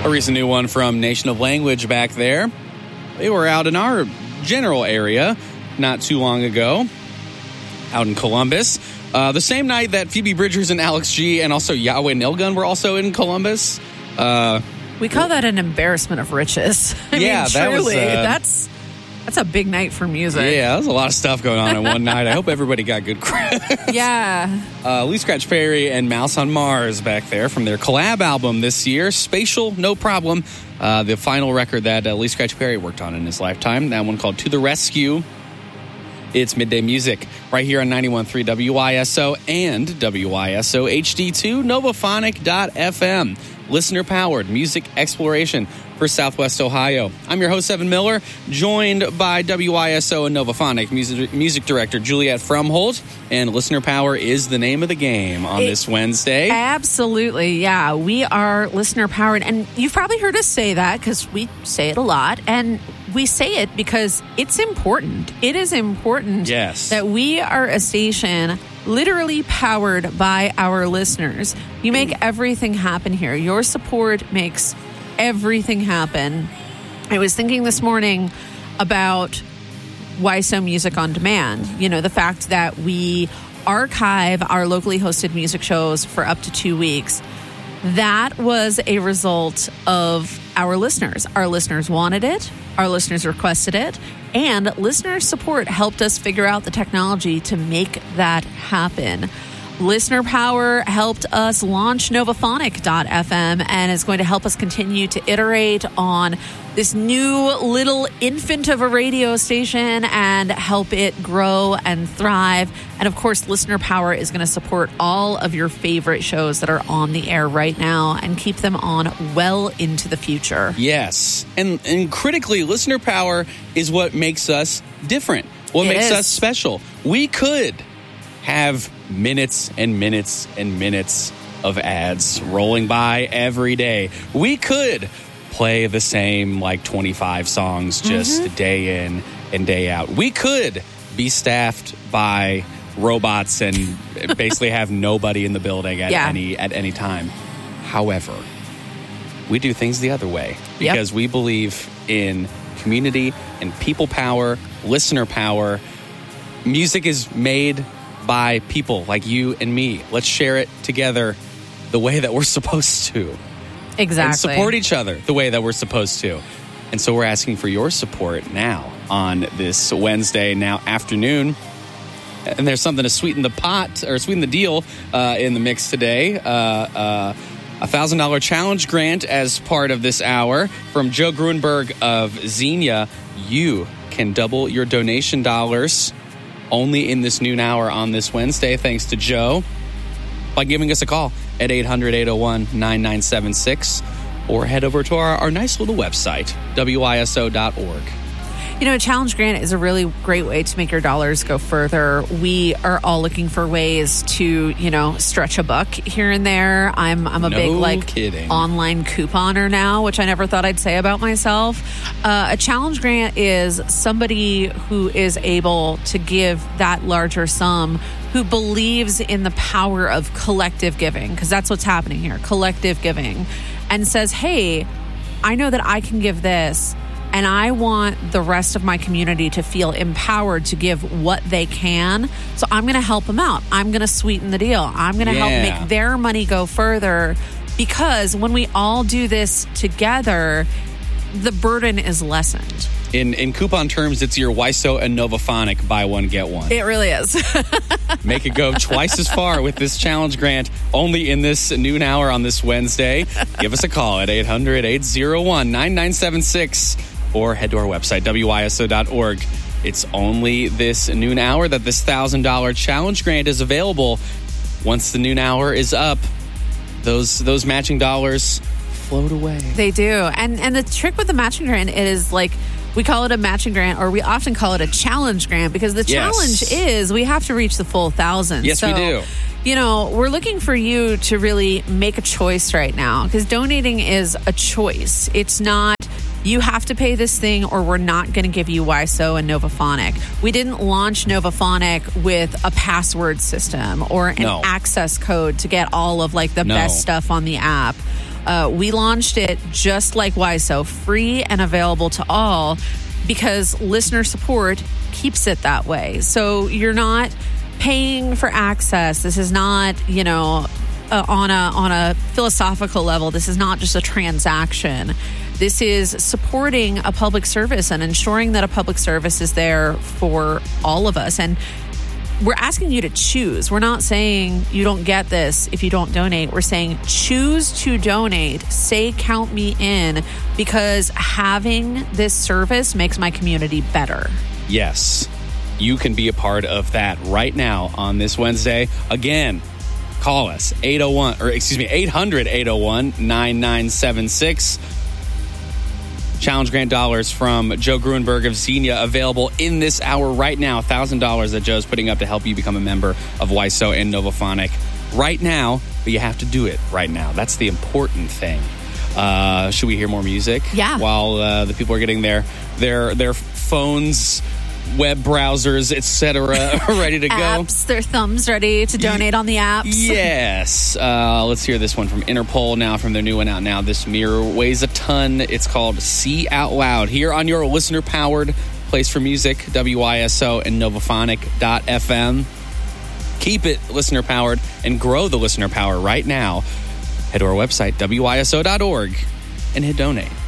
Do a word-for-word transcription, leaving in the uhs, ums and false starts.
A recent new one from Nation of Language back there. They were out in our general area not too long ago, out in Columbus. Uh, the same night that Phoebe Bridgers and Alex G and also Yahweh Nilgun were also in Columbus. Uh, we call that an embarrassment of riches. I yeah, mean, that truly, was, uh, that's that's a big night for music. Yeah, there's a lot of stuff going on in one night. I hope everybody got good credits. Yeah. Uh, Lee Scratch Perry and Mouse on Mars back there from their collab album this year, Spatial No Problem, uh, the final record that uh, Lee Scratch Perry worked on in his lifetime. That one called To the Rescue. It's Midday Music right here on ninety-one point three W I S O and W I S O H D two, Novophonic dot F M. Listener-powered music exploration for Southwest Ohio. I'm your host, Evan Miller, joined by W I S O and Novophonic music, music director Juliet Frumholt. And Listener Power is the name of the game on it, this Wednesday. Absolutely, yeah. We are listener-powered. And you've probably heard us say that because we say it a lot. And we say it because it's important. It is important yes. that we are a station literally powered by our listeners. You make everything happen here. Your support makes everything happen. I was thinking this morning about Y S O Music on Demand. You know, the fact that we archive our locally hosted music shows for up to two weeks. That was a result of our listeners. Our listeners wanted it. Our listeners requested it. And listener support helped us figure out the technology to make that happen. Listener Power helped us launch Novophonic dot F M and is going to help us continue to iterate on this new little infant of a radio station and help it grow and thrive. And of course, Listener Power is going to support all of your favorite shows that are on the air right now and keep them on well into the future. Yes. And, and critically, Listener Power is what makes us different, what It makes is. us special. We could have minutes and minutes and minutes of ads rolling by every day. We could play the same like twenty-five songs just Mm-hmm. day in and day out. We could be staffed by robots and basically have nobody in the building at Yeah. any at any time. However, we do things the other way because Yep. we believe in community and people power, listener power. Music is made by people like you and me. Let's share it together the way that we're supposed to. Exactly. And support each other the way that we're supposed to. And so we're asking for your support now on this Wednesday now afternoon. And there's something to sweeten the pot or sweeten the deal uh, in the mix today. Uh, uh, a one thousand dollars challenge grant as part of this hour from Joe Gruenberg of Xenia. You can double your donation dollars only in this noon hour on this Wednesday, thanks to Joe, by giving us a call at eight hundred, eight oh one, nine nine seven six or head over to our, our nice little website, W I S O dot org. You know, a challenge grant is a really great way to make your dollars go further. We are all looking for ways to, you know, stretch a buck here and there. I'm I'm a No big like kidding. online couponer now, which I never thought I'd say about myself. Uh, a challenge grant is somebody who is able to give that larger sum, who believes in the power of collective giving, because that's what's happening here, collective giving, and says, hey, I know that I can give this, and I want the rest of my community to feel empowered to give what they can. So I'm going to help them out. I'm going to sweeten the deal. I'm going to Yeah. help make their money go further, because when we all do this together, the burden is lessened. In in coupon terms, it's your Y S O and Novophonic buy one, get one. It really is. Make it go twice as far with this challenge grant only in this noon hour on this Wednesday. Give us a call at eight hundred, eight oh one, nine nine seven six or head to our website, W I S O dot org. It's only this noon hour that this one thousand dollars challenge grant is available. Once the noon hour is up, those those matching dollars float away. They do. And and the trick with the matching grant is, like, we call it a matching grant, or we often call it a challenge grant, because the Yes. challenge is we have to reach the full thousand. Yes, so, we do. You know, we're looking for you to really make a choice right now, because donating is a choice. It's not, you have to pay this thing or we're not going to give you Y S O and Novophonic. We didn't launch Novophonic with a password system or an No. access code to get all of, like, the No. best stuff on the app. Uh, we launched it just like Y S O, free and available to all, because listener support keeps it that way. So you're not paying for access. This is not, you know, uh, on a on a philosophical level. This is not just a transaction. This is supporting a public service and ensuring that a public service is there for all of us. And we're asking you to choose. We're not saying you don't get this if you don't donate. We're saying choose to donate. Say, count me in, because having this service makes my community better. Yes, you can be a part of that right now on this Wednesday. Again, call us eight oh one, or excuse me, eight hundred, eight oh one, nine nine seven six. Challenge grant dollars from Joe Gruenberg of Xenia available in this hour right now. one thousand dollars that Joe's putting up to help you become a member of Y S O and Novophonic right now, but you have to do it right now. That's the important thing. Uh, should we hear more music? Yeah. While uh, the people are getting their their their phones, web browsers, et cetera, ready to go. Apps, their thumbs ready to donate on the apps. Yes. Uh, let's hear this one from Interpol now, from their new one out now. This mirror weighs a ton. It's called See Out Loud. Here on your listener-powered place for music, W Y S O and Novophonic dot F M. Keep it listener-powered and grow the listener power right now. Head to our website, W Y S O dot org, and hit donate.